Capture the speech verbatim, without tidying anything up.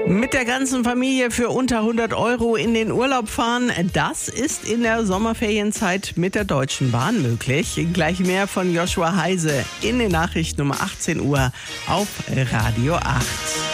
Mit der ganzen Familie für unter hundert Euro in den Urlaub fahren, das ist in der Sommerferienzeit mit der Deutschen Bahn möglich. Gleich mehr von Joshua Heise in den Nachrichten um achtzehn Uhr auf Radio acht.